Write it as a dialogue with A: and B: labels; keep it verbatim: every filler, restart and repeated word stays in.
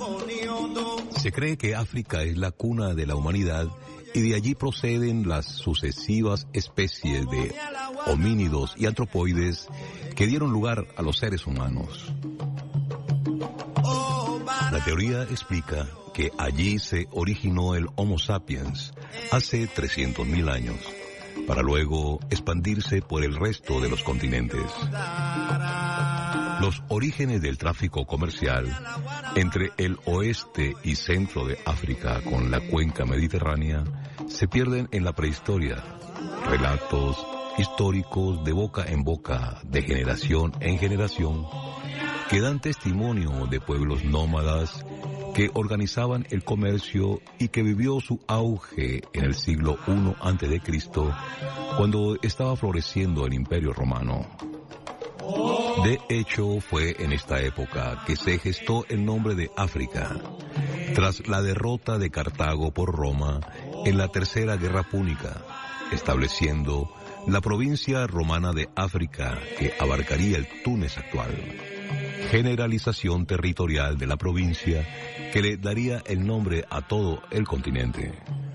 A: Se cree que África es la cuna de la humanidad y de allí proceden las sucesivas especies de homínidos y antropoides que dieron lugar a los seres humanos. La teoría explica que allí se originó el Homo sapiens hace trescientos mil años, para luego expandirse por el resto de los continentes. Los orígenes del tráfico comercial entre el oeste y centro de África con la cuenca mediterránea se pierden en la prehistoria. Relatos históricos de boca en boca, de generación en generación, que dan testimonio de pueblos nómadas que organizaban el comercio y que vivió su auge en el siglo primero antes de Cristo, cuando estaba floreciendo el Imperio Romano. De hecho, fue en esta época que se gestó el nombre de África, tras la derrota de Cartago por Roma en la Tercera Guerra Púnica, estableciendo la provincia romana de África que abarcaría el Túnez actual. Generalización territorial de la provincia que le daría el nombre a todo el continente.